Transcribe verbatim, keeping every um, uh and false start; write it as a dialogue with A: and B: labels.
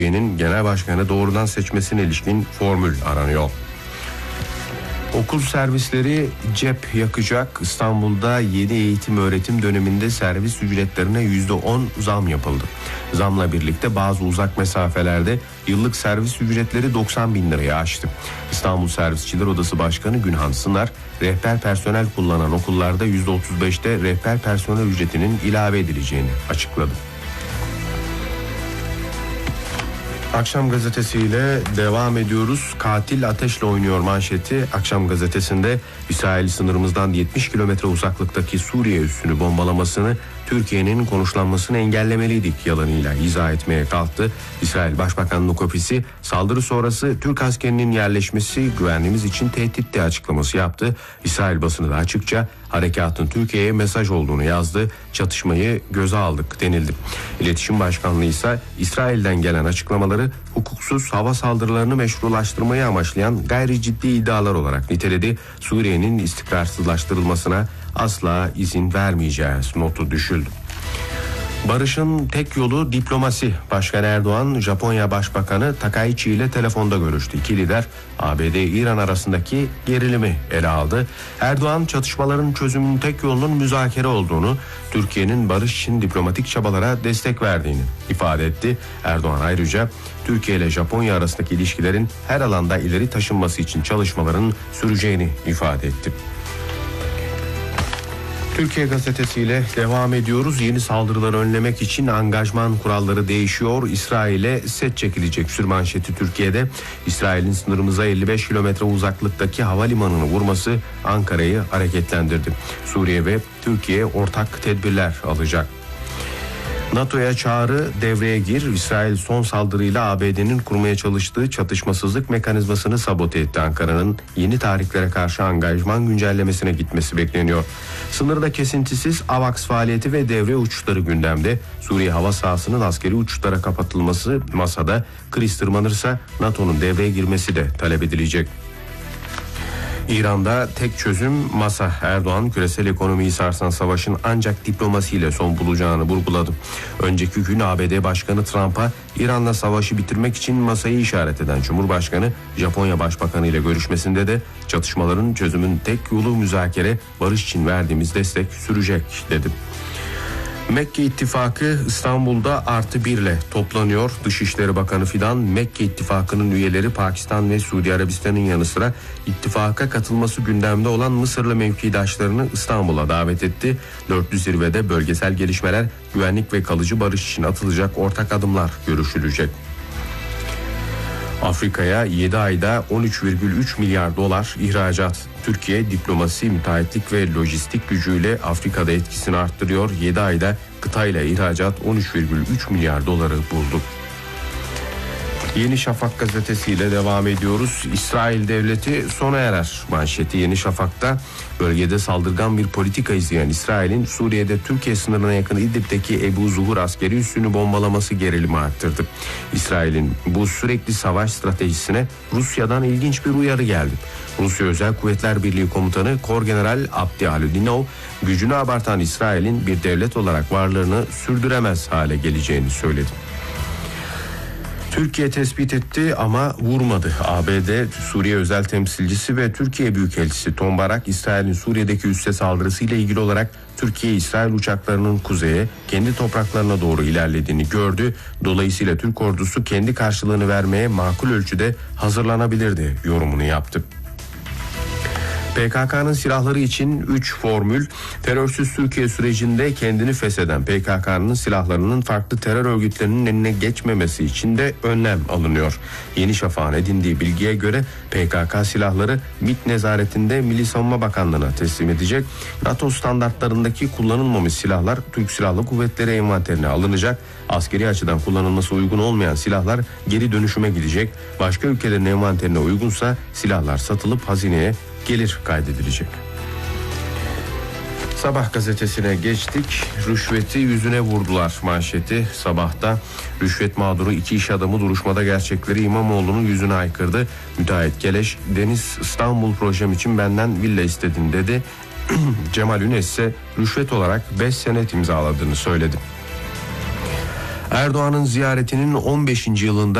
A: Türkiye'nin genel başkanı doğrudan seçmesine ilişkin formül aranıyor. Okul servisleri cep yakacak. İstanbul'da yeni eğitim öğretim döneminde servis ücretlerine yüzde on zam yapıldı. Zamla birlikte bazı uzak mesafelerde yıllık servis ücretleri doksan bin liraya aştı. İstanbul Servisçiler Odası Başkanı Günhan Sınar, rehber personel kullanan okullarda yüzde otuz beşte rehber personel ücretinin ilave edileceğini açıkladı. Akşam gazetesiyle devam ediyoruz. Katil ateşle oynuyor manşeti. Akşam gazetesinde İsrail sınırımızdan yetmiş kilometre uzaklıktaki Suriye üssünü bombalamasını Türkiye'nin konuşlanmasını engellemeliydik yalanıyla izah etmeye kalktı. İsrail Başbakanlık Ofisi saldırı sonrası Türk askerinin yerleşmesi güvenliğimiz için tehditti açıklaması yaptı. İsrail basını da açıkça harekatın Türkiye'ye mesaj olduğunu yazdı. Çatışmayı göze aldık denildi. İletişim Başkanlığı ise İsrail'den gelen açıklamaları hukuksuz hava saldırılarını meşrulaştırmayı amaçlayan gayri ciddi iddialar olarak niteledi. Suriye'nin istikrarsızlaştırılmasına asla izin vermeyeceğiz notu düşüldü. Barışın tek yolu diplomasi. Başkan Erdoğan, Japonya Başbakanı Takaichi ile telefonda görüştü. İki lider A B D-İran arasındaki gerilimi ele aldı. Erdoğan, çatışmaların çözümünün tek yolunun müzakere olduğunu, Türkiye'nin barış için diplomatik çabalara destek verdiğini ifade etti. Erdoğan ayrıca Türkiye ile Japonya arasındaki ilişkilerin her alanda ileri taşınması için çalışmaların süreceğini ifade etti. Türkiye gazetesiyle devam ediyoruz. Yeni saldırıları önlemek için angajman kuralları değişiyor. İsrail'e set çekilecek sürmanşeti Türkiye'de. İsrail'in sınırımıza elli beş kilometre uzaklıktaki havalimanını vurması Ankara'yı hareketlendirdi. Suriye ve Türkiye ortak tedbirler alacak. NATO'ya çağrı devreye gir. İsrail son saldırıyla A B D'nin kurmaya çalıştığı çatışmasızlık mekanizmasını sabote etti. Ankara'nın yeni tarihlere karşı angajman güncellemesine gitmesi bekleniyor. Sınırda kesintisiz AVAX faaliyeti ve devre uçuşları gündemde. Suriye hava sahasının askeri uçuşlara kapatılması masada. Kriz tırmanırsa NATO'nun devreye girmesi de talep edilecek. İran'da tek çözüm masa. Erdoğan, küresel ekonomiyi sarsan savaşın ancak diplomasiyle son bulacağını vurguladı. Önceki gün A B D Başkanı Trump'a İran'la savaşı bitirmek için masayı işaret eden Cumhurbaşkanı, Japonya Başbakanı ile görüşmesinde de çatışmaların çözümün tek yolu müzakere, barış için verdiğimiz destek sürecek dedi. Mekke İttifakı İstanbul'da artı birle toplanıyor. Dışişleri Bakanı Fidan, Mekke İttifakı'nın üyeleri Pakistan ve Suudi Arabistan'ın yanı sıra ittifaka katılması gündemde olan Mısırlı mevkidaşlarını İstanbul'a davet etti. Dörtlü zirvede bölgesel gelişmeler, güvenlik ve kalıcı barış için atılacak ortak adımlar görüşülecek. Afrika'ya yedi ayda on üç virgül üç milyar dolar ihracat. Türkiye diplomasi, müteahhitlik ve lojistik gücüyle Afrika'da etkisini arttırıyor. yedi ayda kıtayla ihracat on üç virgül üç milyar doları buldu. Yeni Şafak gazetesiyle devam ediyoruz. İsrail devleti sona erer manşeti Yeni Şafak'ta. Bölgede saldırgan bir politika izleyen İsrail'in Suriye'de Türkiye sınırına yakın İdlib'deki Ebu Zuhur askeri üssünü bombalaması gerilimi arttırdı. İsrail'in bu sürekli savaş stratejisine Rusya'dan ilginç bir uyarı geldi. Rusya Özel Kuvvetler Birliği Komutanı Korgeneral Abdi Aludinov, gücünü abartan İsrail'in bir devlet olarak varlığını sürdüremez hale geleceğini söyledi. Türkiye tespit etti ama vurmadı. A B D Suriye özel temsilcisi ve Türkiye Büyükelçisi Tom Barak, İsrail'in Suriye'deki üsse saldırısıyla ilgili olarak Türkiye-İsrail uçaklarının kuzeye, kendi topraklarına doğru ilerlediğini gördü. Dolayısıyla Türk ordusu kendi karşılığını vermeye makul ölçüde hazırlanabilirdi yorumunu yaptı. P K K'nın silahları için üç formül. Terörsüz Türkiye sürecinde kendini fesheden P K K'nın silahlarının farklı terör örgütlerinin eline geçmemesi için de önlem alınıyor. Yeni Şafak'ın edindiği bilgiye göre P K K silahları MİT nezaretinde Milli Savunma Bakanlığı'na teslim edecek. NATO standartlarındaki kullanılmamış silahlar Türk Silahlı Kuvvetleri envanterine alınacak. Askeri açıdan kullanılması uygun olmayan silahlar geri dönüşüme gidecek. Başka ülkelerin envanterine uygunsa silahlar satılıp hazineye gelir kaydedilecek. Sabah gazetesine geçtik. Rüşveti yüzüne vurdular manşeti Sabah'ta. Rüşvet mağduru iki iş adamı duruşmada gerçekleri İmamoğlu'nun yüzüne aykırdı. Müteahhit Geleş, Deniz İstanbul projem için benden villa istedin dedi. Cemal Ünes ise rüşvet olarak beş senet imzaladığını söyledi. Erdoğan'ın ziyaretinin on beşinci yılında